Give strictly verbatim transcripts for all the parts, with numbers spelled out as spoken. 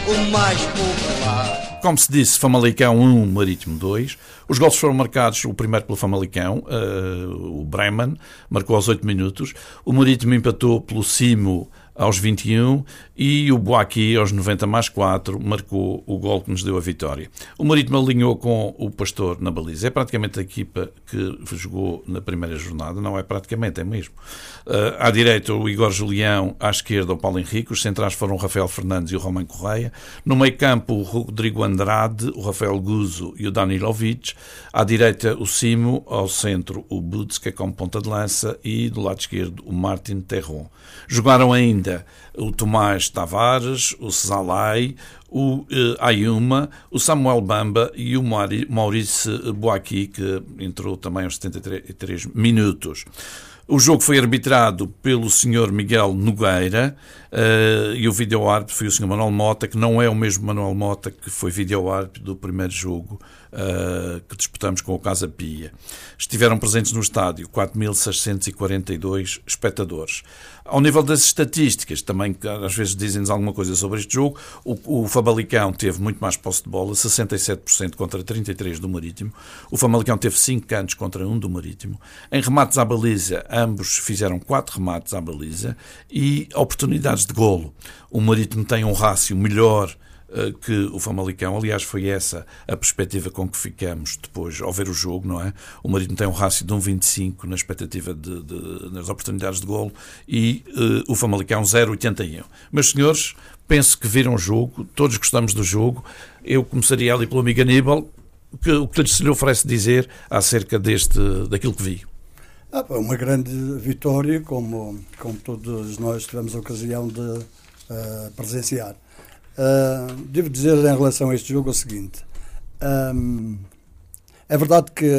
o mais popular. Como se disse, Famalicão um, Marítimo dois. Os golos foram marcados, o primeiro pelo Famalicão, uh, o Bremen, marcou aos oito minutos. O Marítimo empatou pelo Cimo aos vinte e um e o Boaqui, aos noventa mais quatro, marcou o gol que nos deu a vitória. O Marítimo alinhou com o Pastor na baliza. É praticamente a equipa que jogou na primeira jornada, não é praticamente, é mesmo. Uh, à direita o Igor Julião, à esquerda o Paulo Henrique, os centrais foram o Rafael Fernandes e o Román Correia. No meio campo o Rodrigo Andrade, o Rafael Guzo e o Danilovic. À direita o Cimo, ao centro o Budska como ponta de lança e do lado esquerdo o Martin Terron. Jogaram ainda o Tomás Tavares, o Zalai, o eh, Ayuma, o Samuel Bamba e o Maurice Boaqui, que entrou também aos setenta e três minutos. O jogo foi arbitrado pelo senhor Miguel Nogueira uh, e o vídeo-árbitro foi o senhor Manuel Mota, que não é o mesmo Manuel Mota que foi vídeo-árbitro do primeiro jogo uh, que disputamos com o Casa Pia. Estiveram presentes no estádio quatro mil seiscentos e quarenta e dois espectadores. Ao nível das estatísticas, também às vezes dizem-nos alguma coisa sobre este jogo, o, o Famalicão teve muito mais posse de bola, sessenta e sete por cento contra trinta e três por cento do Marítimo. O Famalicão teve cinco cantos contra um do Marítimo. Em remates à baliza, ambos fizeram quatro remates à baliza e oportunidades de golo. O Marítimo tem um rácio melhor uh, que o Famalicão. Aliás, foi essa a perspectiva com que ficamos depois ao ver o jogo, não é? O Marítimo tem um rácio de um vírgula vinte e cinco na expectativa de, de, nas oportunidades de golo e uh, o Famalicão zero vírgula oitenta e um. Meus senhores, penso que viram o jogo, todos gostamos do jogo. Eu começaria ali pelo amigo Aníbal. Que, o que se lhe oferece dizer acerca deste, daquilo que vi? Ah, uma grande vitória, como, como todos nós tivemos a ocasião de uh, presenciar. Uh, devo dizer em relação a este jogo o seguinte: um, é verdade que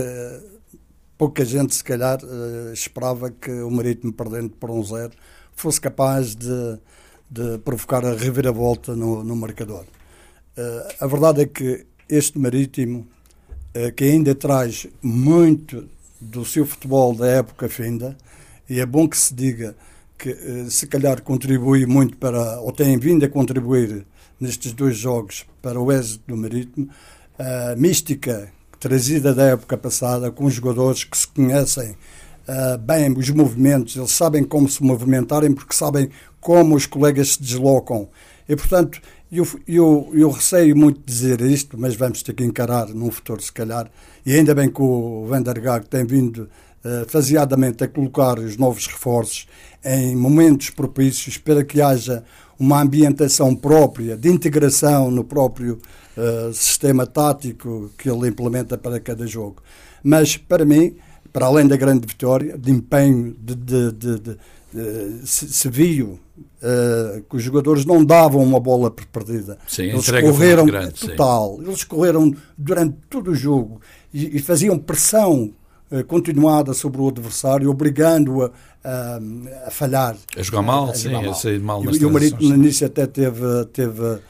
pouca gente, se calhar, uh, esperava que o Marítimo, perdendo por um zero, fosse capaz de, de provocar a reviravolta no, no marcador. Uh, a verdade é que este Marítimo, uh, que ainda traz muito do seu futebol da época finda, e é bom que se diga que se calhar contribui muito para, ou tem vindo a contribuir nestes dois jogos para o êxito do Marítimo, a mística trazida da época passada, com os jogadores que se conhecem uh, bem os movimentos, eles sabem como se movimentarem porque sabem como os colegas se deslocam, e portanto eu, eu, eu receio muito dizer isto, mas vamos ter que encarar num futuro se calhar, e ainda bem que o Van der Gaag tem vindo uh, faseadamente a colocar os novos reforços em momentos propícios para que haja uma ambientação própria, de integração no próprio uh, sistema tático que ele implementa para cada jogo. Mas para mim, para além da grande vitória, de empenho, de, de, de, de, de se, se viu uh, que os jogadores não davam uma bola por perdida. Sim, eles correram grande, total, sim. Eles correram durante todo o jogo e, e faziam pressão uh, continuada sobre o adversário, obrigando-o a, a, a falhar. A jogar mal, a, a sim, jogar mal. A sair mal nas e, e o Marítimo no início até teve, teve uh,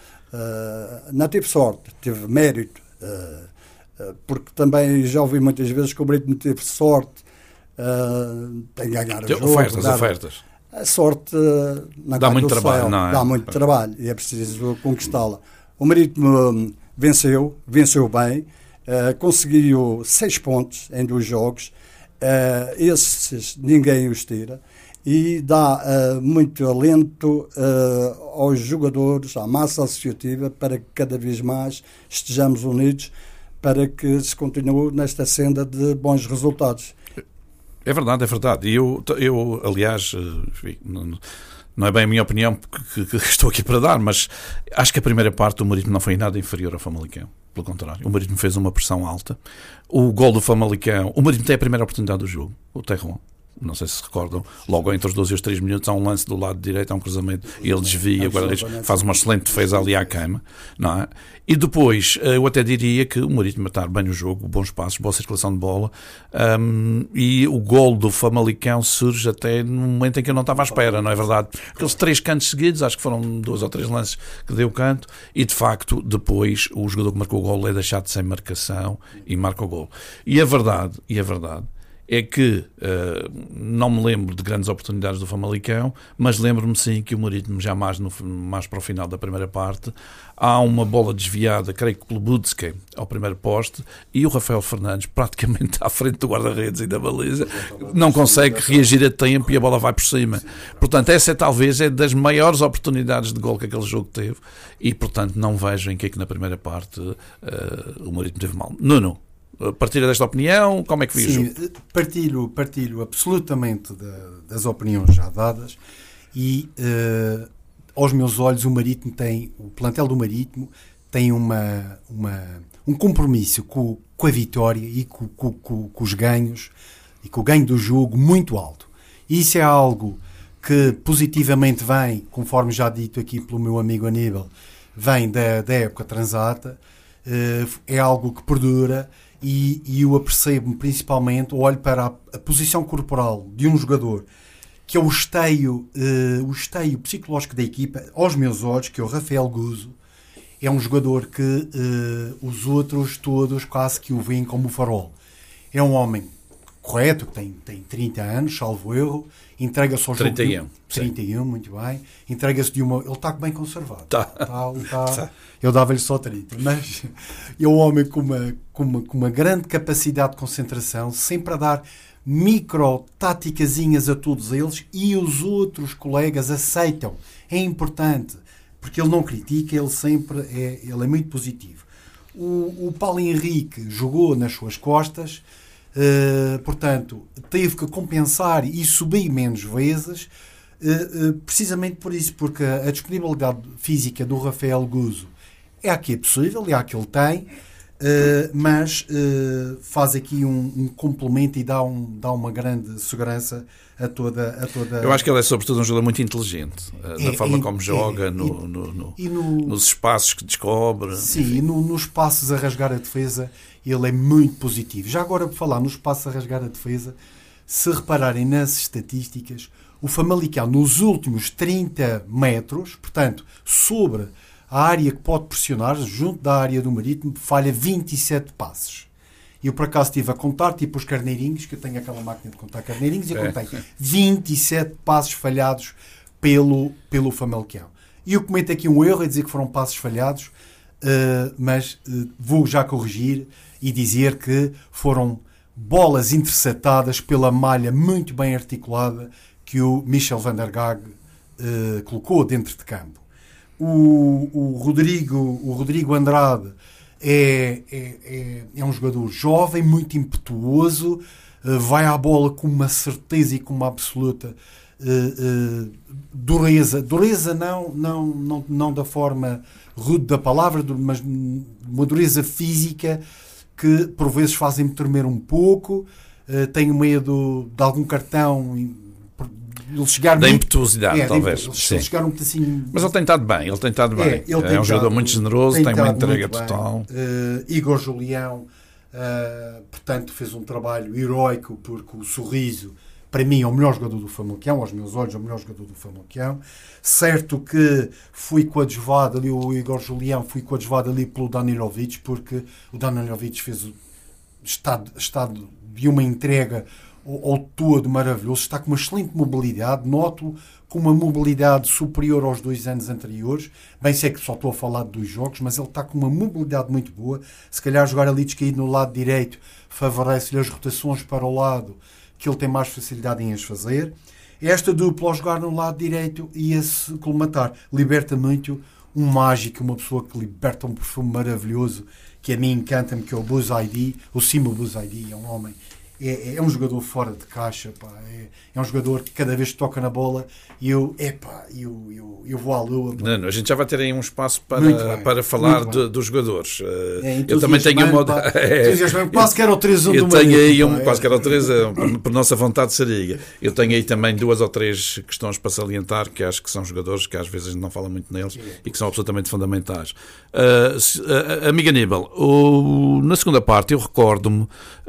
não teve sorte, teve mérito. Uh, porque também já ouvi muitas vezes que o Marítimo teve sorte, uh, tem que ganhar o tem jogo. Ofertas, dar, ofertas. A sorte uh, não dá muito trabalho, céu, não é? Dá muito é. trabalho e é preciso conquistá-la. O Marítimo venceu, venceu bem, uh, conseguiu seis pontos em dois jogos, uh, esses ninguém os tira, e dá uh, muito alento uh, aos jogadores, à massa associativa, para que cada vez mais estejamos unidos, para que se continue nesta senda de bons resultados. É verdade, é verdade. E eu, eu aliás, enfim, não, não é bem a minha opinião que, que, que estou aqui para dar, mas acho que a primeira parte do Marítimo não foi nada inferior ao Famalicão. Pelo contrário, o Marítimo fez uma pressão alta. O gol do Famalicão, o Marítimo tem a primeira oportunidade do jogo, o Terron. Não sei se se recordam, logo entre os doze e os três minutos há um lance do lado direito, há um cruzamento e ele desvia, agora faz uma excelente defesa ali à cama, não é? E depois eu até diria que o Marítimo está bem no jogo, bons passos, boa circulação de bola, um, e o gol do Famalicão surge até no momento em que eu não estava à espera, não é verdade? Aqueles três cantos seguidos, acho que foram dois ou três lances que deu canto, e de facto depois o jogador que marcou o gol é deixado sem marcação e marca o gol. E a verdade, e a verdade é que uh, não me lembro de grandes oportunidades do Famalicão, mas lembro-me sim que o Marítimo, já mais, no, mais para o final da primeira parte, há uma bola desviada, creio que pelo Budske, ao primeiro poste, e o Rafael Fernandes, praticamente à frente do guarda-redes e da baliza, não consegue reagir a tempo e a bola vai por cima. Portanto, essa é talvez é das maiores oportunidades de gol que aquele jogo teve, e portanto não vejo em que é que na primeira parte uh, o Marítimo teve mal. Nuno, partilha desta opinião, como é que viu o jogo? Sim, partilho, partilho absolutamente da, das opiniões já dadas e uh, aos meus olhos o Marítimo tem, o plantel do Marítimo tem uma, uma, um compromisso com, com a vitória e com, com, com, com os ganhos e com o ganho do jogo muito alto. E isso é algo que positivamente vem, conforme já dito aqui pelo meu amigo Aníbal, vem da, da época transata, uh, é algo que perdura. E, e eu apercebo-me principalmente, olho para a, a posição corporal de um jogador que é o esteio, uh, o esteio psicológico da equipa, aos meus olhos, que é o Rafael Guzzo. É um jogador que uh, os outros todos quase que o veem como o farol. É um homem correto, que tem, tem trinta anos, salvo erro, entrega-se ao jogo... trinta e um. trinta e um, muito bem. Entrega-se de uma... Ele está bem conservado. Tá. Tá, tá, eu dava-lhe só trinta. Mas é um homem com uma, com, uma, com uma grande capacidade de concentração, sempre a dar micro-táticazinhas a todos eles e os outros colegas aceitam. É importante, porque ele não critica, ele sempre é, ele é muito positivo. O, o Paulo Henrique jogou nas suas costas... Uh, portanto, teve que compensar e subir menos vezes, uh, uh, precisamente por isso, porque a, a disponibilidade física do Rafael Guzzo é a que é possível, é a que ele tem, uh, mas uh, faz aqui um, um complemento e dá, um, dá uma grande segurança a toda, a toda... Eu acho que ele é sobretudo um jogador muito inteligente, uh, é, na forma é, como joga, é, no, e, no, no, e no, nos espaços que descobre. Sim, enfim. e no, nos passos a rasgar a defesa ele é muito positivo. Já agora, por falar nos passos a rasgar a defesa, se repararem nas estatísticas, o Famalicão nos últimos trinta metros, portanto, sobre a área que pode pressionar, junto da área do Marítimo, falha vinte e sete passes. Eu, por acaso, estive a contar, tipo os carneirinhos, que eu tenho aquela máquina de contar carneirinhos, e eu contei vinte e sete passos falhados pelo, pelo Famalicão. E eu comento aqui um erro, é dizer que foram passos falhados, uh, mas uh, vou já corrigir e dizer que foram bolas interceptadas pela malha muito bem articulada que o Michel van der Gaag uh, colocou dentro de campo. O, o, Rodrigo, o Rodrigo Andrade é, é, é, é um jogador jovem, muito impetuoso, uh, vai à bola com uma certeza e com uma absoluta uh, uh, dureza. Dureza não, não, não, não da forma rude da palavra, mas uma dureza física que por vezes fazem-me tremer um pouco, uh, tenho medo de algum cartão, ele chegar da muito, impetuosidade, é, talvez. Ele Sim. chegar um pedacinho... Mas ele tem estado bem, ele tem estado bem. É, ele é tem um jogador estado, muito generoso, tem, tem uma entrega muito total. Uh, Igor Julião, uh, portanto, fez um trabalho heroico, porque o Sorriso, para mim, é o melhor jogador do Famalicão, aos meus olhos, é o melhor jogador do Famalicão. Certo que fui coadjuvado ali, o Igor Julião, fui coadjuvado ali pelo Danilovic, porque o Danilovic fez o estado, estado de uma entrega ao, ao todo maravilhoso, está com uma excelente mobilidade, noto com uma mobilidade superior aos dois anos anteriores, bem sei que só estou a falar de dois jogos, mas ele está com uma mobilidade muito boa, se calhar jogar ali descaído no lado direito favorece-lhe as rotações para o lado que ele tem mais facilidade em as fazer. Esta dupla ao jogar no lado direito ia-se colmatar. Liberta muito um mágico, uma pessoa que liberta um perfume maravilhoso, que a mim encanta-me, que é o Buzz I D, o Simo Buzz I D, é um homem, é, é um jogador fora de caixa, pá, é, é um jogador que cada vez que toca na bola, eu, epá, eu, eu, eu vou à lua. Pá. Não, a gente já vai ter aí um espaço para, para falar de, dos jogadores. É, eu também tenho uma... É, quase que era o três a um eu do tenho aí Marítimo, um, quase que era o três a um, por, por nossa vontade seria. Eu tenho aí também duas ou três questões para salientar, que acho que são jogadores que às vezes não fala muito neles é. e que são absolutamente fundamentais. Uh, uh, amiga Aníbal, o, na segunda parte eu recordo-me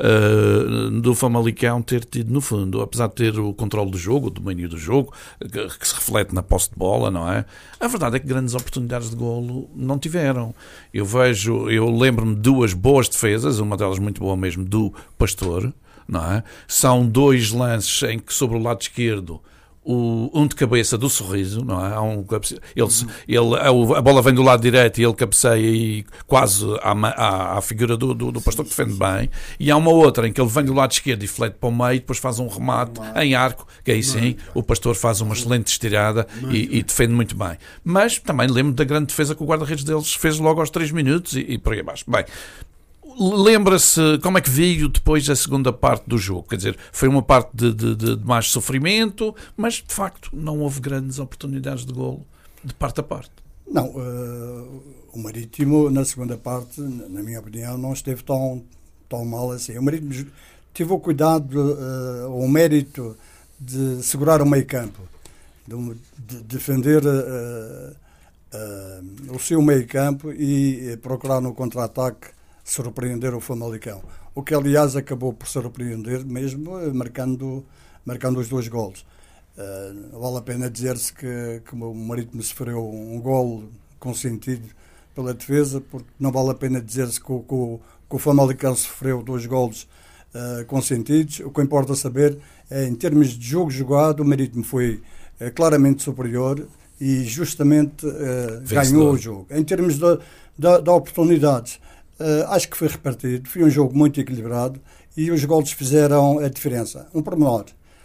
uh, do Famalicão ter tido, no fundo, apesar de ter o controle do jogo, o domínio do jogo, que, que se reflete na posse de bola, não é? A verdade é que grandes oportunidades de golo não tiveram. Eu vejo, eu lembro-me de duas boas defesas, uma delas muito boa mesmo, do Pastor, não é? São dois lances em que sobre o lado esquerdo O, um de cabeça do Sorriso, não é? Há um, ele, ele, a bola vem do lado direito e ele cabeceia e quase à, à, à figura do, do, do Pastor, que defende bem. E há uma outra em que ele vem do lado esquerdo e flete para o meio, depois faz um remate em arco, que aí sim o Pastor faz uma excelente estirada e, e defende muito bem. Mas também lembro da grande defesa que o guarda-redes deles fez logo aos três minutos e, e por aí abaixo. Bem, lembra-se como é que veio depois a segunda parte do jogo? Quer dizer, foi uma parte de, de, de mais sofrimento, mas de facto não houve grandes oportunidades de golo de parte a parte. Não, uh, o Marítimo na segunda parte, na minha opinião, não esteve tão, tão mal assim. O Marítimo teve o cuidado, uh, o mérito de segurar o meio campo, de, de defender uh, uh, o seu meio campo e procurar no contra-ataque surpreender o Famalicão. O que, aliás, acabou por surpreender mesmo, marcando, marcando os dois golos. Uh, vale a pena dizer-se que, que o Marítimo sofreu um golo consentido pela defesa, porque não vale a pena dizer-se que, que, que o Famalicão sofreu dois golos uh, consentidos. O que importa saber é, em termos de jogo jogado, o Marítimo foi uh, claramente superior e justamente uh, ganhou o jogo. Em termos de, de, de oportunidades, Uh, acho que foi repartido, foi um jogo muito equilibrado e os golos fizeram a diferença. Um pormenor,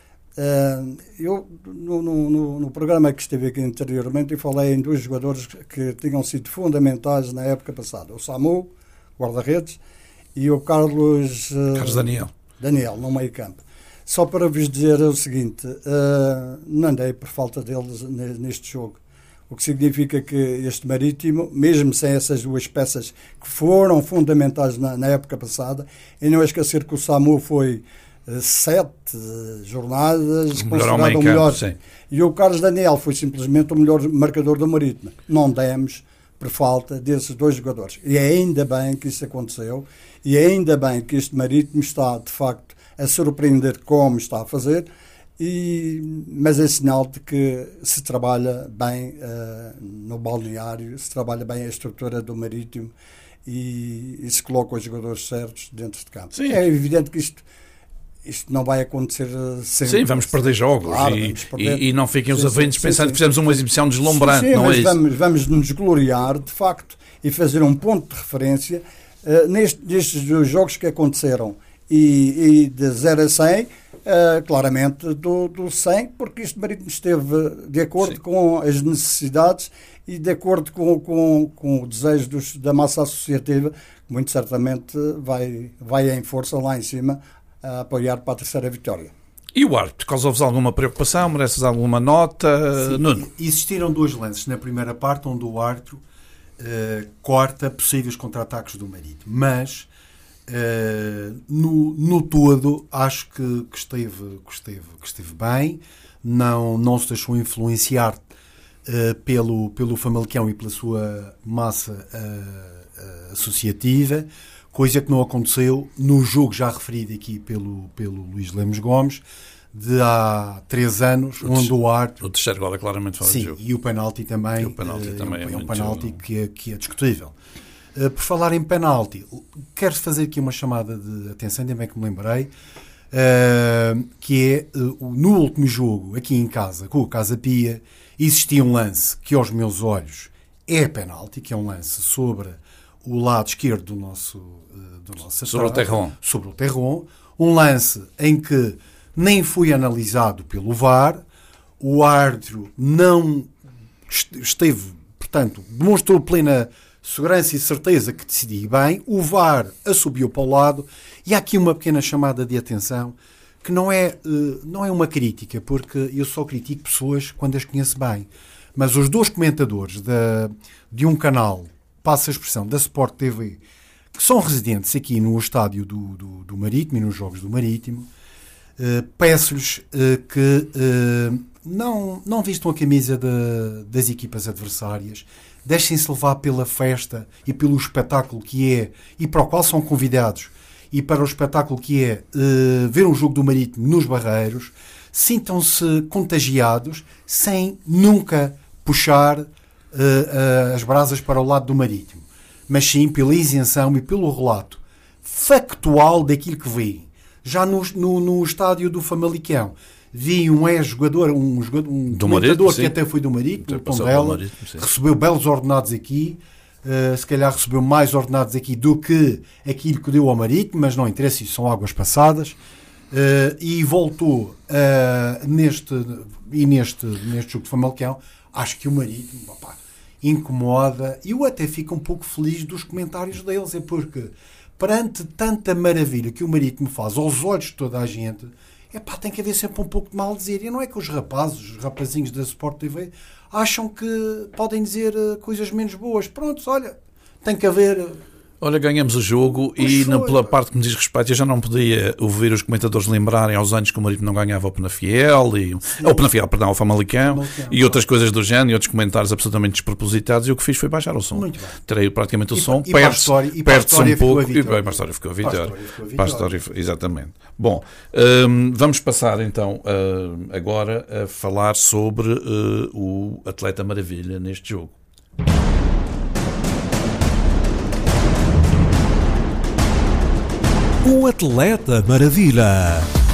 uh, eu no, no, no programa que estive aqui anteriormente eu falei em dois jogadores que tinham sido fundamentais na época passada, o Samu, guarda-redes, e o Carlos, uh, Carlos Daniel. Daniel, no meio campo. Só para vos dizer o seguinte, uh, não andei por falta deles neste jogo. O que significa que este Marítimo, mesmo sem essas duas peças que foram fundamentais na, na época passada, e não esquecer que o Samu foi uh, sete uh, jornadas considerado o melhor. Campo, e o Carlos Daniel foi simplesmente o melhor marcador do Marítimo. Não demos por falta desses dois jogadores. E é ainda bem que isso aconteceu, e é ainda bem que este Marítimo está, de facto, a surpreender como está a fazer. E, mas é sinal de que se trabalha bem uh, no balneário, se trabalha bem a estrutura do Marítimo e, e se coloca os jogadores certos dentro de campo. Sim. É evidente que isto, isto não vai acontecer sempre. Sim, vamos perder jogos, claro, e, perder. E, e não fiquem os sim, ouvintes sim, pensando sim, que fizemos uma exibição deslumbrante, sim, sim, não mas é vamos, isso? Vamos nos gloriar, de facto, e fazer um ponto de referência uh, neste, nestes dois jogos que aconteceram e, e de zero a cem, Uh, claramente do, do cem, porque este Marítimo esteve de acordo Sim. com as necessidades e de acordo com, com, com o desejo dos, da massa associativa, que muito certamente vai, vai em força lá em cima a apoiar para a terceira vitória. E o árbitro? Causou-vos alguma preocupação? Mereces alguma nota? Sim, Nuno? Existiram dois lances na primeira parte onde o árbitro uh, corta possíveis contra-ataques do Marítimo, mas Uh, no, no todo acho que, que, esteve, que, esteve, que esteve bem, não, não se deixou influenciar uh, pelo, pelo Famalicão e pela sua massa uh, uh, associativa, coisa que não aconteceu no jogo já referido aqui pelo, pelo Luís Lemos Gomes de há três anos, o onde o árbitro... O terceiro gol é claramente fora sim, de jogo. E o penalti também, e o penalti uh, também é um, é, é um muito... penalti que é, que é discutível. Uh, por falar em penalti, quero fazer aqui uma chamada de atenção, ainda bem que me lembrei, uh, que é, uh, no último jogo, aqui em casa, com o Casa Pia, existia um lance que, aos meus olhos, é penalti, que é um lance sobre o lado esquerdo do nosso... Uh, do nosso sobre atrás, o terrão. Sobre o terrão. Um lance em que nem foi analisado pelo V A R, o árbitro não esteve, portanto, demonstrou plena... segurança e certeza que decidi bem, o V A R assobiou para o lado, e há aqui uma pequena chamada de atenção, que não é, não é uma crítica, porque eu só critico pessoas quando as conheço bem, mas os dois comentadores de, de um canal, passa a expressão, da Sport T V, que são residentes aqui no estádio do, do, do Marítimo e nos jogos do Marítimo, eh, peço-lhes eh, que eh, não, não vistam a camisa de, das equipas adversárias, deixem-se levar pela festa e pelo espetáculo que é, e para o qual são convidados, e para o espetáculo que é uh, ver um jogo do Marítimo nos Barreiros, sintam-se contagiados sem nunca puxar uh, uh, as brasas para o lado do Marítimo, mas sim pela isenção e pelo relato factual daquilo que veem. Já no, no, no estádio do Famalicão vi um ex-jogador, um, jogador, um do comentador Marítimo, que até foi do Marítimo, sim. Tondela, Marítimo, recebeu belos ordenados aqui, uh, se calhar recebeu mais ordenados aqui do que aquilo que deu ao Marítimo, mas não interessa, isso são águas passadas, uh, e voltou uh, neste, e neste, neste jogo de Famalicão. Acho que o Marítimo, opa, incomoda, e eu até fico um pouco feliz dos comentários deles, é porque perante tanta maravilha que o Marítimo faz aos olhos de toda a gente, epá, tem que haver sempre um pouco de mal dizer. E não é que os rapazes, os rapazinhos da Sport T V, acham que podem dizer uh, coisas menos boas. Pronto, olha, tem que haver... Uh, Olha, ganhamos o jogo e na, pela parte que me diz respeito, eu já não podia ouvir os comentadores lembrarem aos anos que o Marítimo não ganhava o Penafiel, e, o Penafiel, perdão, o Famalicão, Famalicão e outras coisas do género, e outros comentários absolutamente despropositados, e o que fiz foi baixar o som. Muito bem. Terei praticamente o e, som, perde-se perde um pouco, e para a história ficou a vitória. Para a história, exatamente. Bom, um, vamos passar então uh, agora a falar sobre uh, o Atleta Maravilha neste jogo. O Atleta Maravilha.